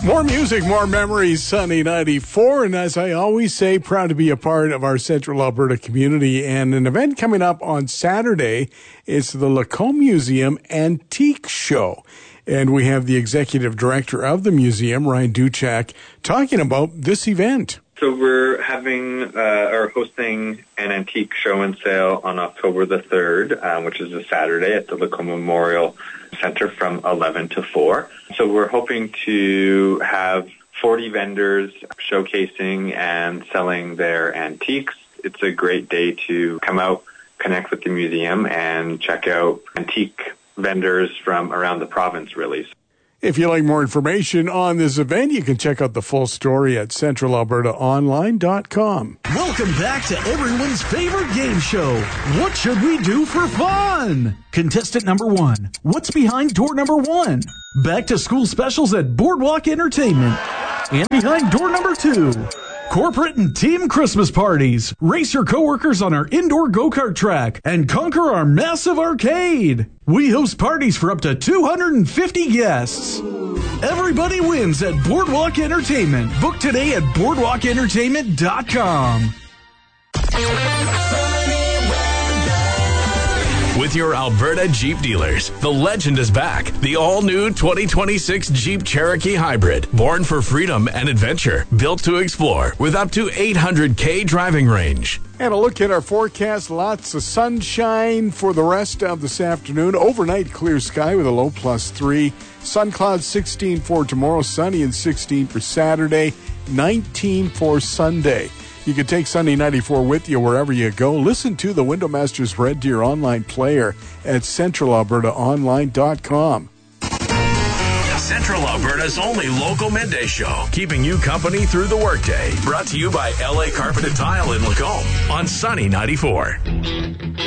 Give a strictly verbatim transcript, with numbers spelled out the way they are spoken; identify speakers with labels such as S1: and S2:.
S1: More music, more memories, Sunny ninety-four. And as I always say, proud to be a part of our Central Alberta community. And an event coming up on Saturday is the Lacombe Museum Antique Show. And we have the executive director of the museum, Ryan Duchak, talking about this event.
S2: So we're having uh, or hosting an antique show and sale on October the third, uh, which is a Saturday at the Lacombe Memorial Center from eleven to four. So we're hoping to have forty vendors showcasing and selling their antiques. It's a great day to come out, connect with the museum, and check out antique vendors from around the province, really.
S1: If you'd like more information on this event, you can check out the full story at central alberta online dot com.
S3: Welcome back to everyone's favorite game show, What Should We Do for Fun? Contestant number one, what's behind door number one? Back to school specials at Boardwalk Entertainment. And behind door number two, corporate and team Christmas parties. Race your coworkers on our indoor go-kart track and conquer our massive arcade. We host parties for up to two hundred fifty guests. Everybody wins at Boardwalk Entertainment. Book today at boardwalk entertainment dot com.
S4: With your Alberta Jeep dealers, the legend is back. The all-new twenty twenty-six Jeep Cherokee Hybrid. Born for freedom and adventure. Built to explore with up to eight hundred K driving range.
S1: And a look at our forecast. Lots of sunshine for the rest of this afternoon. Overnight clear sky with a low plus three. Sun clouds sixteen for tomorrow. Sunny and sixteen for Saturday. nineteen for Sunday. You can take Sunny ninety-four with you wherever you go. Listen to the Window Masters Red Deer online player at central alberta online dot com.
S4: Central Alberta's only local midday show, keeping you company through the workday. Brought to you by L A Carpet and Tile in Lacombe on Sunny ninety-four.